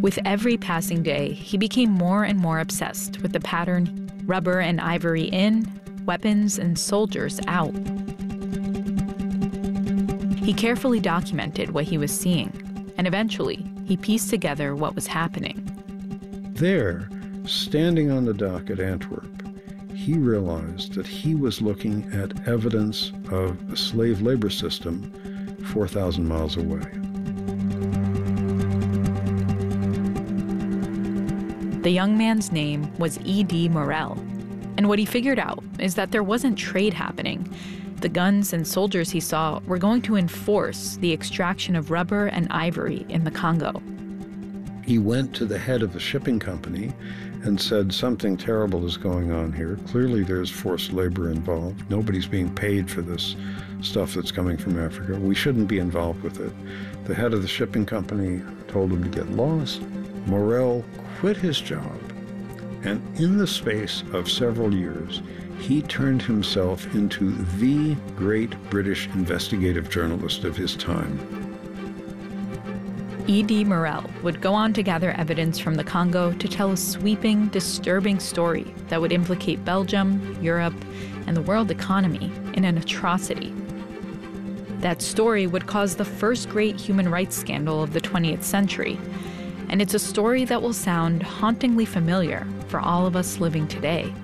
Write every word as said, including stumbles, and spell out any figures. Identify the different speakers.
Speaker 1: With every passing day, he became more and more obsessed with the pattern: rubber and ivory in, weapons and soldiers out. He carefully documented what he was seeing, and eventually he pieced together what was happening.
Speaker 2: There, standing on the dock at Antwerp, he realized that he was looking at evidence of a slave labor system four thousand miles away.
Speaker 1: The young man's name was E D Morel, and what he figured out is that there wasn't trade happening. The guns and soldiers he saw were going to enforce the extraction of rubber and ivory in the Congo.
Speaker 2: He went to the head of the shipping company and said, something terrible is going on here. Clearly there's forced labor involved. Nobody's being paid for this stuff that's coming from Africa. We shouldn't be involved with it. The head of the shipping company told him to get lost. Morel quit his job, and in the space of several years, he turned himself into the great British investigative journalist of his time.
Speaker 1: E D Morel would go on to gather evidence from the Congo to tell a sweeping, disturbing story that would implicate Belgium, Europe, and the world economy in an atrocity. That story would cause the first great human rights scandal of the twentieth century, and it's a story that will sound hauntingly familiar for all of us living today.